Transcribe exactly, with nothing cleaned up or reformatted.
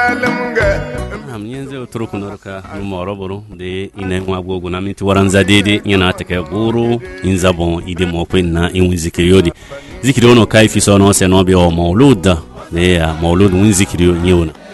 am yenze otro kunorka numero boro de ine ngwa gogo na minti waranza dede nyana take guru inzabon ide mo kwenna in zikiriyodi zikiriyo no kai fi so no se no be o maulud ne ya maulud win zikiriyo nyona